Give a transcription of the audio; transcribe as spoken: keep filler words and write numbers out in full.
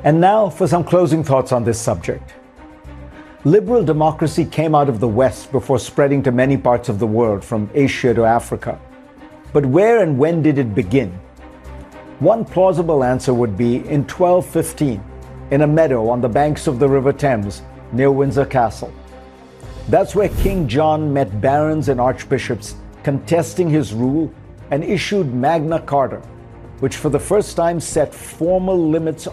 And now for some closing thoughts on this subject. Liberal democracy came out of the West before spreading to many parts of the world, from Asia to Africa. But where and when did it begin? One plausible answer would be in twelve fifteen, in a meadow on the banks of the River Thames near Windsor Castle. That's where King John met barons and archbishops contesting his rule and issued Magna Carta, which for the first time set formal limits